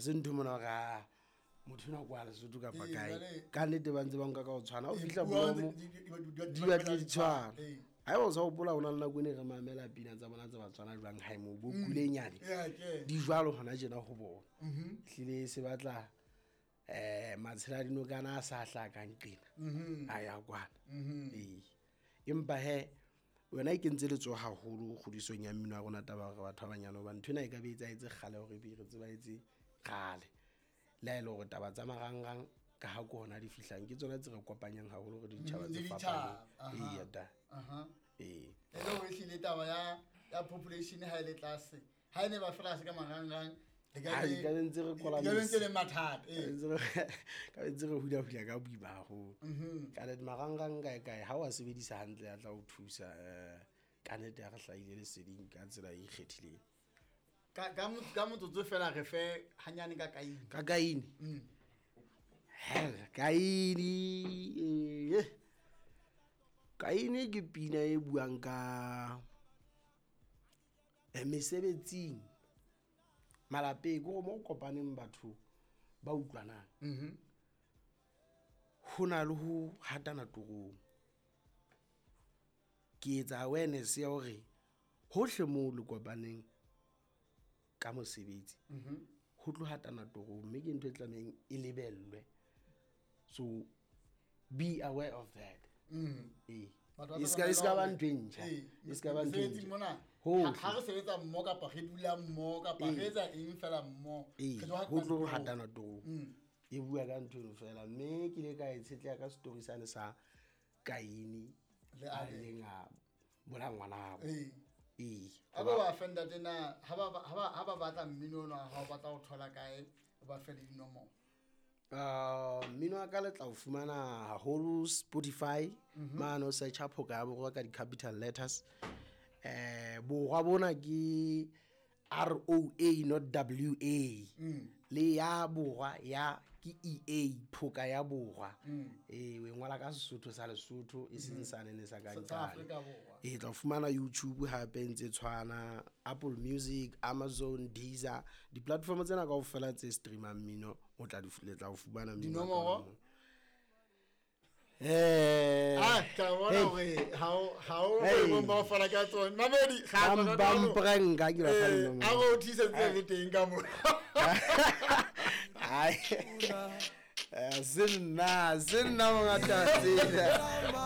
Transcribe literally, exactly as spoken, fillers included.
se ntho mona ga motho na kwa le Sotho ka pa kae ka nnete ba ntse ba nka ka o tshwana o fihla bomo di ba di tshwana ai o sa o pola ona nna kwene re mamela pina tsa bona tsa ba tshwana jwang hae mo bo kulenyane di jwalo hona jena go bona hlile se batla eh matshela dino kana sa hlakang qina a ya kwana eh empa he wena e kentse letso haholo godisong ya mmino a rona taba ga batho banyano ba nthwena e ka be etsa etse khale hore be re tseba etse khale la ile go taba tsa marangrang ka ha kona di fihlang ke tsona tse re kopanyang haholo re di tshaba tse fapana eh ya da aha eh elo o hlile taba ya ya population ha ile tlase ha ene ba fela se ka marangrang ga di ka ntse re kola ga ntse le mathata eh ka ntse re hula hula ka buiba go ka le marangrang ga ga ha wa sebedisa hantle ya tla o thusa eh ka nete ya re hlaile le seding ka tsela e ikgethileng ka ka mo ka mo tso fela re fe hanyane ka kaini ka kaini mm hela kaini eh kaini ke pina e buang ka e mesebetsing malape go mo kopaneng batho ba utlwanang mhm hona le ho hatana torong ke etsa awareness ya hore hohle mo le kopaneng ka mosebetsi mhm ho tlo hatana torong mme ke ntwe tlameng e lebellwe so be aware of that mhm eh iska iska ba ntwentsha iska ba ntwentsha ho ha re sebetsa mmo ka pa re dula mmo ka pa re etsa eng fela mmo ke ho tlo hatana torong e bua ka ntwe fela mme ke le ka itshetla ka story sane sa Kaini le a lenga bona ngwana eh eh aba ba fenda tena ha ba ha ba batla mmino na ha ba batla ho thola kae ba fela di nomoro uh mmino ka le tla o fumana haholo Spotify mano search up ka bo ka di capital letters eh bo ga bona ke R O A not W A le ya borwa ya ke E A phoka ya borwa eh we ngwala ka Sesotho sa Lesotho e seng sane ne sa ka nkana e tla fumana YouTube hape ntse tshwana Apple Music, Amazon, Deezer di platform tsena ka o fela tse streamer mmino o tla di tla o fumana mmino dinomoro eh ah ka bona we how how mo mo fara ka tsone mamedi ga ba bam prank ga ke ra falla a go thisa tse teng ka mo ai eh sinna sinna mo ngata tsena